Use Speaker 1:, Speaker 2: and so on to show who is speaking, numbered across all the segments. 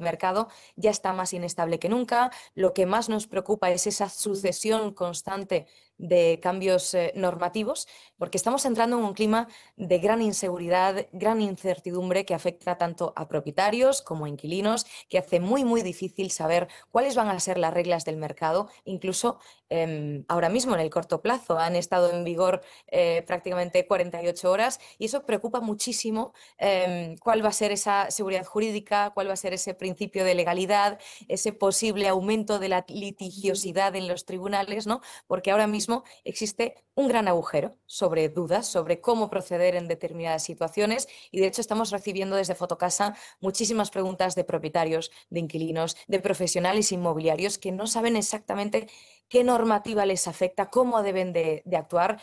Speaker 1: el mercado ya está más inestable que nunca. Lo que más nos preocupa es esa sucesión constante de cambios normativos, porque estamos entrando en un clima de gran inseguridad, gran incertidumbre que afecta tanto a propietarios como a inquilinos, que hace muy difícil saber cuáles van a ser las reglas del mercado. Incluso ahora mismo, en el corto plazo, han estado en vigor prácticamente 48 horas y eso preocupa muchísimo. ¿Cuál va a ser esa seguridad jurídica? ¿Cuál va a ser ese principio de legalidad? Ese posible aumento de la litigiosidad en los tribunales, ¿no? Porque ahora mismo existe un gran agujero sobre dudas, sobre cómo proceder en determinadas situaciones y de hecho estamos recibiendo desde Fotocasa muchísimas preguntas de propietarios, de inquilinos, de profesionales inmobiliarios que no saben exactamente qué normativa les afecta, cómo deben de actuar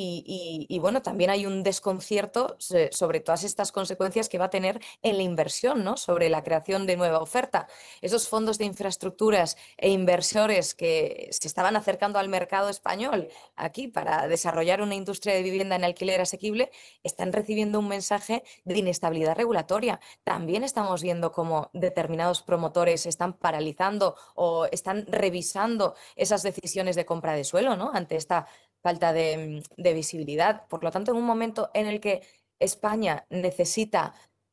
Speaker 1: y bueno, también hay un desconcierto sobre todas estas consecuencias que va a tener en la inversión, ¿no? Sobre la creación de nueva oferta. Esos fondos de infraestructuras e inversores que se estaban acercando al mercado español aquí para desarrollar una industria de vivienda en alquiler asequible, están recibiendo un mensaje de inestabilidad regulatoria. También estamos viendo cómo determinados promotores están paralizando o están revisando esas decisiones de compra de suelo, ¿no? Ante esta falta de visibilidad. Por lo tanto, en un momento en el que España necesita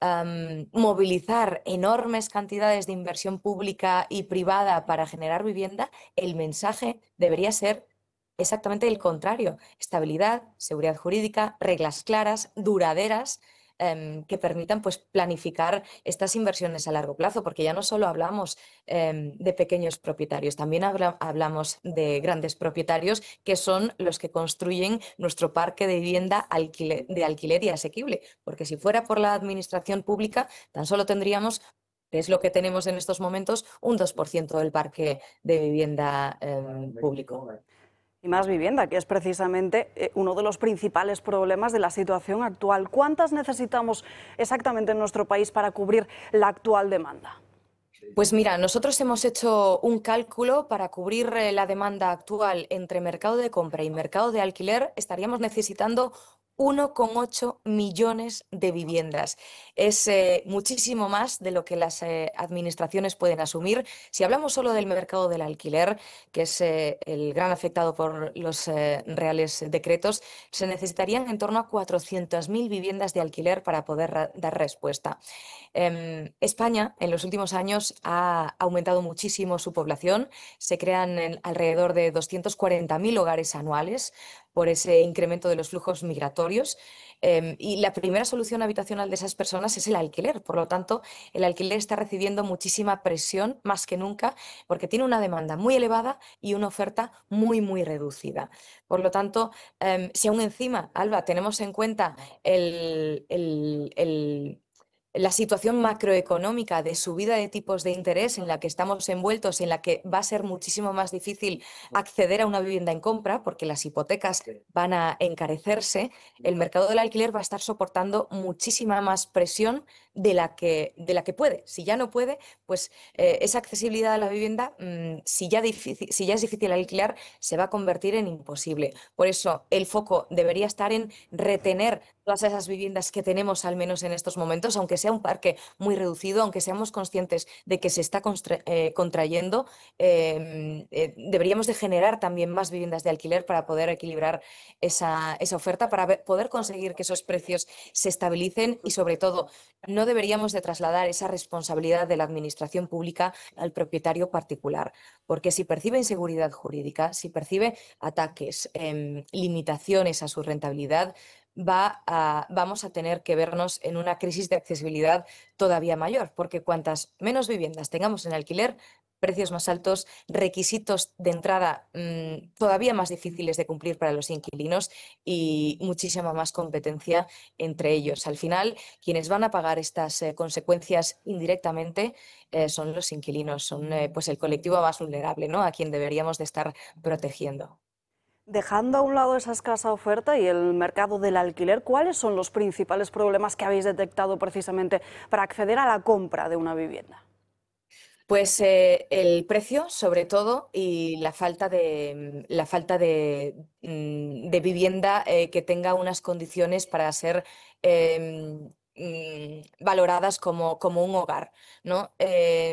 Speaker 1: movilizar enormes cantidades de inversión pública y privada para generar vivienda, el mensaje debería ser exactamente el contrario: estabilidad, seguridad jurídica, reglas claras, duraderas, que permitan pues, planificar estas inversiones a largo plazo, porque ya no solo hablamos de pequeños propietarios, también hablamos de grandes propietarios que son los que construyen nuestro parque de vivienda de alquiler y asequible, porque si fuera por la administración pública, tan solo tendríamos, que es lo que tenemos en estos momentos, un 2% del parque de vivienda público.
Speaker 2: Y más vivienda, que es precisamente uno de los principales problemas de la situación actual. ¿Cuántas necesitamos exactamente en nuestro país para cubrir la actual demanda?
Speaker 1: Pues mira, nosotros hemos hecho un cálculo para cubrir la demanda actual entre mercado de compra y mercado de alquiler. Estaríamos necesitando 1,8 millones de viviendas. Es muchísimo más de lo que las administraciones pueden asumir. Si hablamos solo del mercado del alquiler, que es el gran afectado por los reales decretos, se necesitarían en torno a 400.000 viviendas de alquiler para poder dar respuesta. España en los últimos años ha aumentado muchísimo su población. Se crean alrededor de 240.000 hogares anuales por ese incremento de los flujos migratorios. Y la primera solución habitacional de esas personas es el alquiler. Por lo tanto, el alquiler está recibiendo muchísima presión, más que nunca, porque tiene una demanda muy elevada y una oferta muy reducida. Por lo tanto, si aún encima, Alba, tenemos en cuenta la situación macroeconómica de subida de tipos de interés en la que estamos envueltos, en la que va a ser muchísimo más difícil acceder a una vivienda en compra porque las hipotecas van a encarecerse, el mercado del alquiler va a estar soportando muchísima más presión de la que puede. Si ya no puede, pues esa accesibilidad a la vivienda, si ya es difícil alquilar, se va a convertir en imposible. Por eso el foco debería estar en retener todas esas viviendas que tenemos al menos en estos momentos, aunque sea un parque muy reducido, aunque seamos conscientes de que se está contrayendo, deberíamos de generar también más viviendas de alquiler para poder equilibrar esa oferta, para poder conseguir que esos precios se estabilicen y sobre todo no deberíamos de trasladar esa responsabilidad de la administración pública al propietario particular, porque si percibe inseguridad jurídica, si percibe ataques, limitaciones a su rentabilidad, vamos a tener que vernos en una crisis de accesibilidad todavía mayor, porque cuantas menos viviendas tengamos en alquiler, precios más altos, requisitos de entrada todavía más difíciles de cumplir para los inquilinos y muchísima más competencia entre ellos. Al final, quienes van a pagar estas consecuencias indirectamente son los inquilinos, son pues el colectivo más vulnerable, ¿no? A quien deberíamos de estar protegiendo.
Speaker 2: Dejando a un lado esa escasa oferta y el mercado del alquiler, ¿cuáles son los principales problemas que habéis detectado precisamente para acceder a la compra de una vivienda?
Speaker 1: Pues el precio, sobre todo, y la falta de vivienda que tenga unas condiciones para ser valoradas como un hogar, ¿no?